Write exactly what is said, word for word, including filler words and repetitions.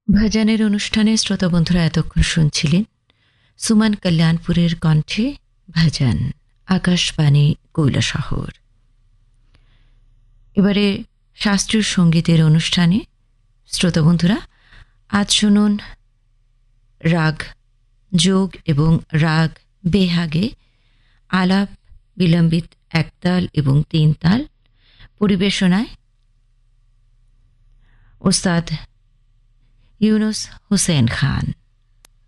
ভজনের অনুষ্ঠানে শ্রোতা বন্ধুরা এতক্ষণ শুনছিলেন সুমন কল্যাণপুরের কণ্ঠে ভজন, আকাশবাণী কৈলাসহর। এবারে শাস্ত্রীয় সঙ্গীতের অনুষ্ঠানে শ্রোতা বন্ধুরা আজ শুনুন রাগ যোগ এবং রাগ বেহাগে আলাপ বিলম্বিত একতাল এবং তিন তাল পরিবেশনায় ওস্তাদ ইউনুস হুসেন খান।